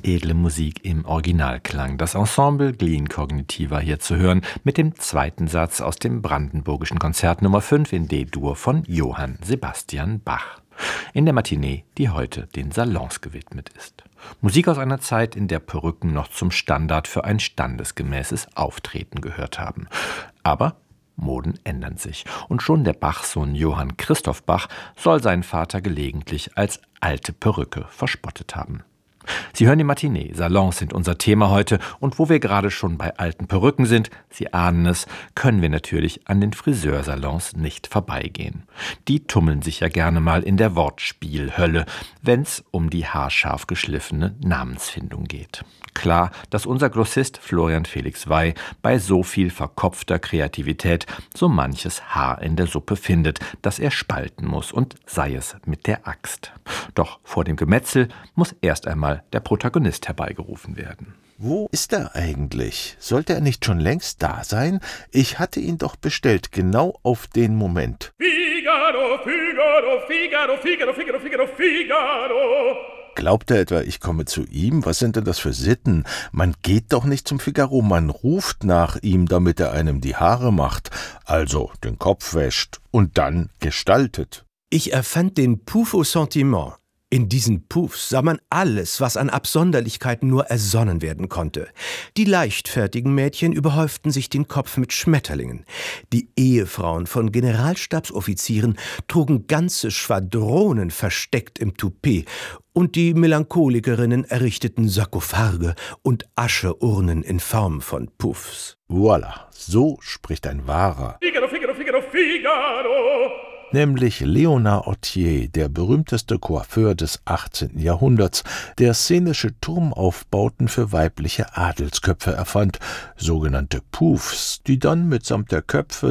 Edle Musik im Originalklang. Das Ensemble Glien Cognitiva hier zu hören mit dem zweiten Satz aus dem Brandenburgischen Konzert Nummer 5 in D-Dur von Johann Sebastian Bach. In der Matinee, die heute den Salons gewidmet ist. Musik aus einer Zeit, in der Perücken noch zum Standard für ein standesgemäßes Auftreten gehört haben. Aber Moden ändern sich. Und schon der Bachsohn Johann Christoph Bach soll seinen Vater gelegentlich als alte Perücke verspottet haben. Sie hören die Matinee. Salons sind unser Thema heute. Und wo wir gerade schon bei alten Perücken sind, Sie ahnen es, können wir natürlich an den Friseursalons nicht vorbeigehen. Die tummeln sich ja gerne mal in der Wortspielhölle, wenn's um die haarscharf geschliffene Namensfindung geht. Klar, dass unser Glossist Florian Felix Wey bei so viel verkopfter Kreativität so manches Haar in der Suppe findet, das er spalten muss, und sei es mit der Axt. Doch vor dem Gemetzel muss erst einmal der Protagonist herbeigerufen werden. Wo ist er eigentlich? Sollte er nicht schon längst da sein? Ich hatte ihn doch bestellt, genau auf den Moment. Figaro, Figaro, Figaro, Figaro, Figaro, Figaro, Figaro. Glaubt er etwa, ich komme zu ihm? Was sind denn das für Sitten? Man geht doch nicht zum Figaro, man ruft nach ihm, damit er einem die Haare macht, also den Kopf wäscht und dann gestaltet. Ich erfand den Pouf au Sentiment. In diesen Poufs sah man alles, was an Absonderlichkeiten nur ersonnen werden konnte. Die leichtfertigen Mädchen überhäuften sich den Kopf mit Schmetterlingen. Die Ehefrauen von Generalstabsoffizieren trugen ganze Schwadronen versteckt im Toupet, und die Melancholikerinnen errichteten Sarkophage und Ascheurnen in Form von Puffs. Voilà, so spricht ein wahrer. Figaro, Figaro, Figaro, Figaro. Nämlich Léonard Hautier, der berühmteste Coiffeur des 18. Jahrhunderts, der szenische Turmaufbauten für weibliche Adelsköpfe erfand, sogenannte Poufs, die dann mitsamt der Köpfe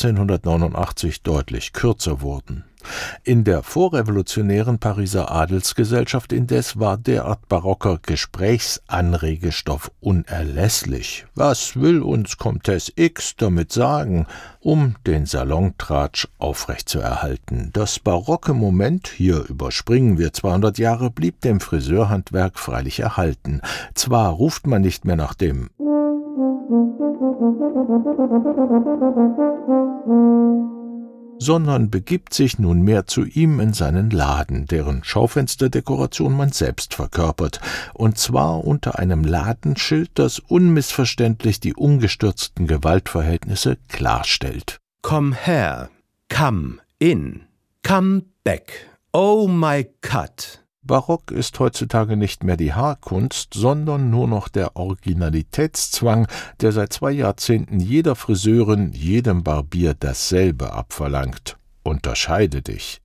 1789 deutlich kürzer wurden. In der vorrevolutionären Pariser Adelsgesellschaft indes war derart barocker Gesprächsanregestoff unerlässlich. Was will uns Comtesse X damit sagen, um den Salontratsch aufrechtzuerhalten? Das barocke Moment, hier überspringen wir 200 Jahre, blieb dem Friseurhandwerk freilich erhalten. Zwar ruft man nicht mehr nach dem sondern begibt sich nunmehr zu ihm in seinen Laden, deren Schaufensterdekoration man selbst verkörpert, und zwar unter einem Ladenschild, das unmissverständlich die umgestürzten Gewaltverhältnisse klarstellt. Komm her, come in, come back, oh my cut. Barock ist heutzutage nicht mehr die Haarkunst, sondern nur noch der Originalitätszwang, der seit 2 Jahrzehnten jeder Friseurin, jedem Barbier dasselbe abverlangt. Unterscheide dich.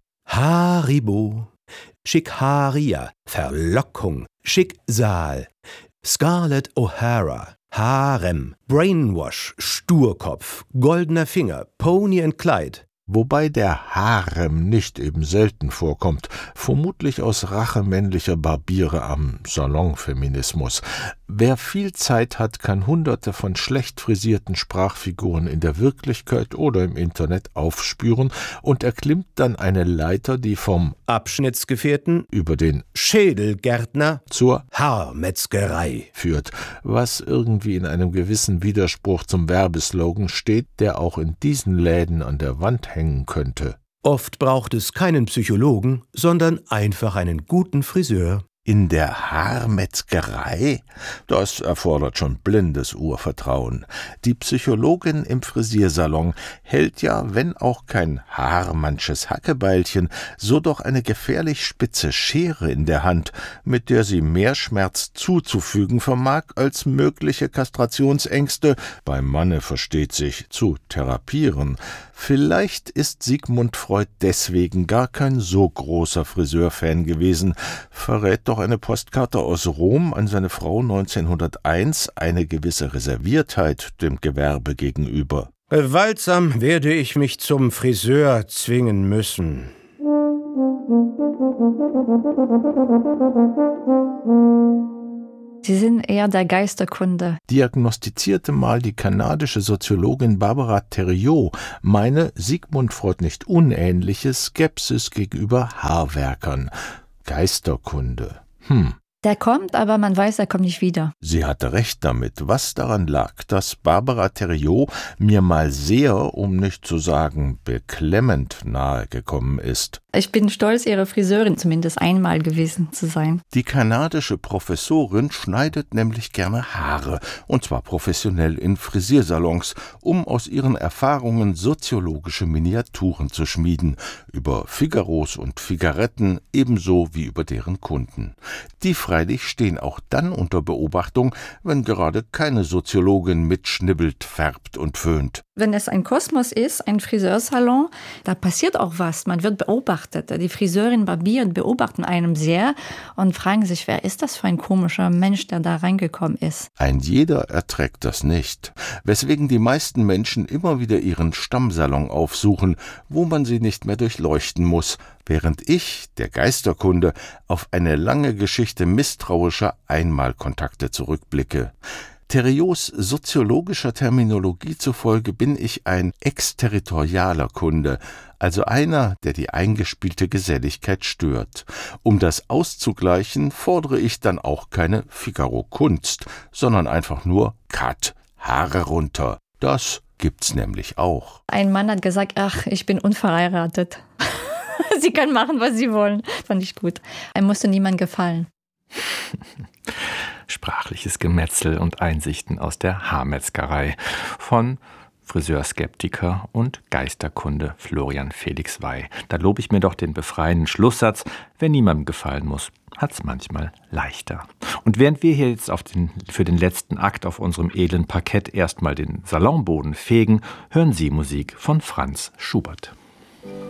Haribo, Schickaria, Verlockung, Schicksal, Scarlett O'Hara, Harem, Brainwash, Sturkopf, goldener Finger, Pony and Clyde. Wobei der Harem nicht eben selten vorkommt, vermutlich aus Rache männlicher Barbiere am Salonfeminismus. Wer viel Zeit hat, kann Hunderte von schlecht frisierten Sprachfiguren in der Wirklichkeit oder im Internet aufspüren und erklimmt dann eine Leiter, die vom Abschnittsgefährten über den Schädelgärtner zur Haarmetzgerei führt, was irgendwie in einem gewissen Widerspruch zum Werbeslogan steht, der auch in diesen Läden an der Wand hängen könnte. Oft braucht es keinen Psychologen, sondern einfach einen guten Friseur. In der Haarmetzgerei? Das erfordert schon blindes Urvertrauen. Die Psychologin im Frisiersalon hält ja, wenn auch kein haarmannsches Hackebeilchen, so doch eine gefährlich spitze Schere in der Hand, mit der sie mehr Schmerz zuzufügen vermag, als mögliche Kastrationsängste, beim Manne versteht sich, zu therapieren. Vielleicht ist Sigmund Freud deswegen gar kein so großer Friseurfan gewesen, verrät doch eine Postkarte aus Rom an seine Frau 1901 eine gewisse Reserviertheit dem Gewerbe gegenüber. Gewaltsam werde ich mich zum Friseur zwingen müssen. Sie sind eher der Geisterkunde. Diagnostizierte mal die kanadische Soziologin Barbara Thériault meine Sigmund Freud nicht unähnliche Skepsis gegenüber Haarwerkern. Geisterkunde. Der kommt, aber man weiß, er kommt nicht wieder. Sie hatte recht damit, was daran lag, dass Barbara Thériault mir mal sehr, um nicht zu sagen beklemmend nahe gekommen ist. Ich bin stolz, ihre Friseurin zumindest einmal gewesen zu sein. Die kanadische Professorin schneidet nämlich gerne Haare, und zwar professionell in Frisiersalons, um aus ihren Erfahrungen soziologische Miniaturen zu schmieden, über Figaros und Figaretten ebenso wie über deren Kunden. Die freilich stehen auch dann unter Beobachtung, wenn gerade keine Soziologin mitschnibbelt, färbt und föhnt. Wenn es ein Kosmos ist, ein Friseursalon, da passiert auch was. Man wird beobachtet. Die Friseurin, Barbieren beobachten einem sehr und fragen sich, wer ist das für ein komischer Mensch, der da reingekommen ist. Ein jeder erträgt das nicht, weswegen die meisten Menschen immer wieder ihren Stammsalon aufsuchen, wo man sie nicht mehr durchleuchten muss, während ich, der Geisterkunde, auf eine lange Geschichte misstrauischer Einmalkontakte zurückblicke. Thériauts soziologischer Terminologie zufolge bin ich ein exterritorialer Kunde, also einer, der die eingespielte Geselligkeit stört. Um das auszugleichen, fordere ich dann auch keine Figaro-Kunst, sondern einfach nur Cut, Haare runter. Das gibt's nämlich auch. Ein Mann hat gesagt, ach, ich bin unverheiratet. Sie können machen, was sie wollen. Fand ich gut. Er musste niemandem gefallen. Sprachliches Gemetzel und Einsichten aus der Haarmetzgerei von Friseurskeptiker und Geisterkunde Florian Felix Wey. Da lobe ich mir doch den befreienden Schlusssatz: Wer niemandem gefallen muss, hat's manchmal leichter. Und während wir hier jetzt für den letzten Akt auf unserem edlen Parkett erstmal den Salonboden fegen, hören Sie Musik von Franz Schubert.